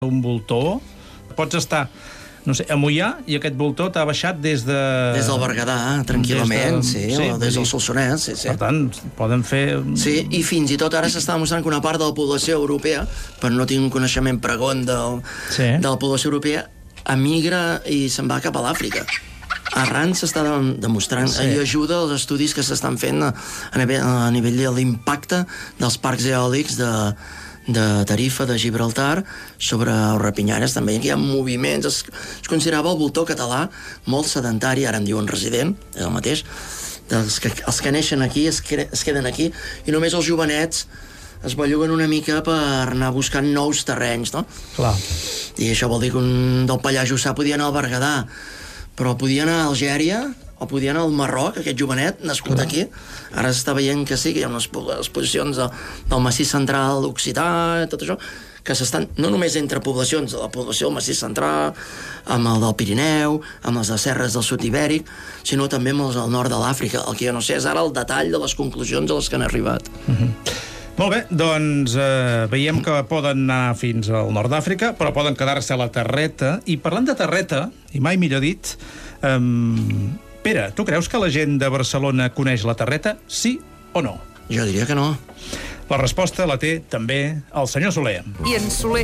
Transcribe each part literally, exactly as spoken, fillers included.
un voltor, pots estar, no sé, a Moià i aquest voltor t'ha baixat des de... Des del Berguedà, tranquil·lament, de... sí, sí, o des del Solsonès, sí, sí. Per tant, poden fer... Sí, i fins i tot ara s'està demostrant que una part de la població europea, però no tinc un coneixement pregon del, sí. de la població europea, emigra i se'n va cap a l'Àfrica. Arran s'està demostrant, sí. i ajuda als estudis que s'estan fent a, a, nivell, a nivell de l'impacte dels parcs eòlics de, de Tarifa, de Gibraltar, sobre els rapinyares també. Aquí hi ha moviments, es, es considerava el voltor català molt sedentari, ara en diuen resident, és el mateix, dels que, els que neixen aquí es, es queden aquí, i només els jovenets es belluguen una mica per anar buscant nous terrenys, no? Clar. I això vol dir que un del Pallars Jussà podia anar al Berguedà, però podia anar a Algèria o podia anar al Marroc, aquest jovenet nascut Clar. Aquí. Ara s'està veient que sí, que hi ha unes exposicions de, del massís central occità, tot això, que s'estan, no només entre poblacions, de la població del massís central, amb el del Pirineu, amb les de serres del sud ibèric, sinó també amb els del nord de l'Àfrica. El que jo no sé és ara el detall de les conclusions a les que han arribat. Mm-hmm. Molt bé, doncs eh, veiem que poden anar fins al nord d'Àfrica, però poden quedar-se a la terreta. I parlant de terreta, i mai millor dit, eh, Pere, tu creus que la gent de Barcelona coneix la terreta, sí o no? Jo diria que no. La resposta la té també el senyor Soler. I en Soler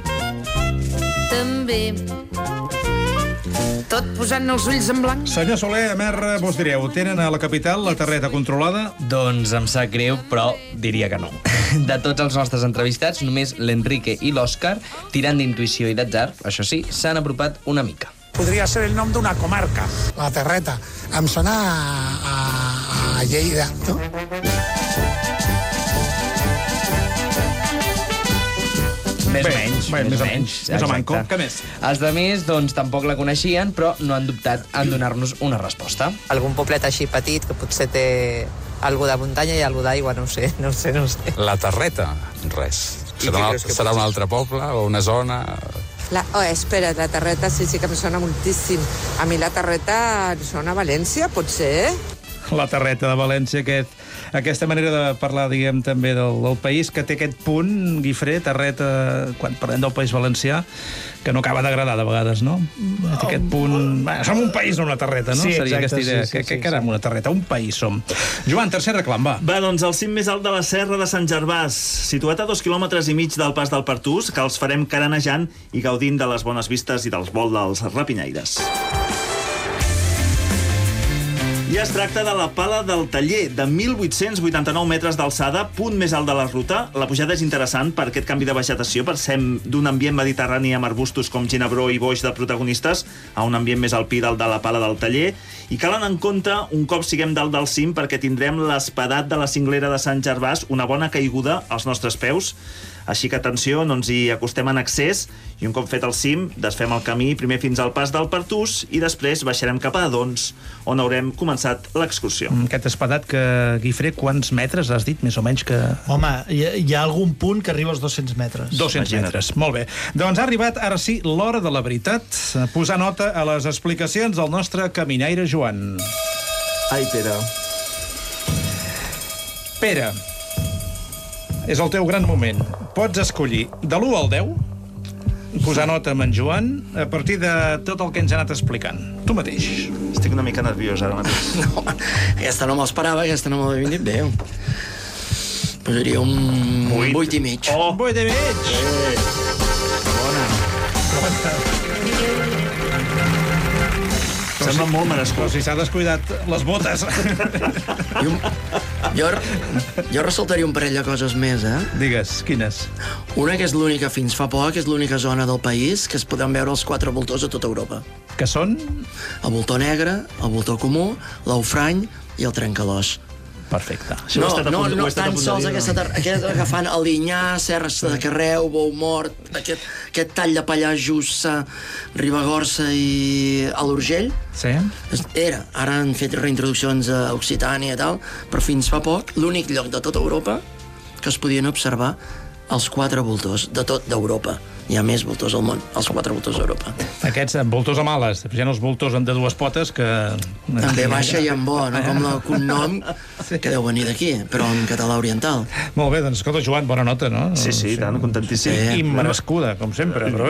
també. Tot posant els ulls en blanc. Senyor Soler, a mer, vos direu, tenen a la capital la terreta controlada? Doncs em sap greu, però diria que no. De tots els nostres entrevistats, només l'Enrique i l'Òscar, tirant d'intuïció i d'atzar, això sí, s'han apropat una mica. Podria ser el nom d'una comarca, la Terreta. Em sona a, a, a Lleida, no? Més Bé, o menys. Bé, més o menys. Més o manco. Què més? Els de més, doncs, tampoc la coneixien, però no han dubtat en donar-nos una resposta. Algun poblet així petit que potser té algú de muntanya i algú d'aigua, no ho sé, no ho sé, no ho sé. La Terreta, res. Serà, una, serà un altre poble o una zona... La, oh, espera, la Terreta sí, sí que em sona moltíssim. A mi la Terreta em sona a València, potser? La Terreta de València, aquest, aquesta manera de parlar, diguem, també del, del país, que té aquest punt, Guifré, Terreta, quan parlem del País Valencià, que no acaba d'agradar de vegades, no? Té aquest punt... Bé, som un país, no una terreta, no? Sí, Seria exacte, aquesta idea. sí, sí, que, que, sí, que érem una terreta, un país som. Joan, tercer reclam, va. Va, doncs el cim més alt de la Serra de Sant Gervàs, situat a dos quilòmetres i mig del pas del Pertús, que els farem caranejant i gaudint de les bones vistes i dels vols dels rapinyaires. I es tracta de la Pala del Taller, de mil vuit-cents vuitanta-nou metres d'alçada, punt més alt de la ruta. La pujada és interessant per aquest canvi de vegetació. Passem d'un ambient mediterrani amb arbustos com ginebró i boix de protagonistes a un ambient més alpí del de la Pala del Taller. I cal anar en compte un cop siguem dalt del cim perquè tindrem l'espadat de la cinglera de Sant Gervàs, una bona caiguda als nostres peus. Així que, atenció, no ens hi acostem en excés i un cop fet el cim, desfem el camí primer fins al pas del Pertús i després baixarem cap a Adons, on haurem començat l'excursió. Aquest espadat que, Guifré, quants metres has dit, més o menys que... Home, hi ha, hi ha algun punt que arriba als dos-cents metres. dos-cents metres, molt bé. Doncs ha arribat, ara sí, l'hora de la veritat. Posar nota a les explicacions del nostre caminaire Joan. Ai, Pere. Pere, és el teu gran moment. Pots escollir de l'u al deu, posar nota amb en Joan, a partir de tot el que ens ha anat explicant. Tu mateix. Estic una mica nerviós ara mateix. No, aquesta no m'esperava, aquesta no m'ho havia dit bé. Posaria un vuit, vuit i mig. Oh, vuit i mig! Eh. Bona. Sembla molt merescut. Però si s'ha descuidat les botes. Jo, jo, jo ressaltaria un parell de coses més, eh? Digues, quines? Una que és l'única, fins fa poc, és l'única zona del país que es poden veure els quatre voltors a tota Europa. Que són? El voltor negre, el voltor comú, l'ofrany i el trencalòs. Perfecte. No, no, no, tan sols aquesta, aquest agafant Alinyà, Serres de Carreu, Boumort, aquest, aquest tall de Pallars Jussà, Ribagorça i a l'Urgell. Sí. Era, ara han fet reintroduccions a Occitània i tal, però fins fa poc l'únic lloc de tota Europa que es podien observar els quatre voltors de tot d'Europa. hi ha més voltors al món, els quatre voltors d'Europa. Aquests voltors amb ales, hi ha els voltors de dues potes que... També baixa i en bo, no com el cognom que deu venir d'aquí, però en català oriental. Molt bé, doncs escolta, Joan, bona nota, no? Sí, sí, tant, contentíssim. I merescuda, com sempre, però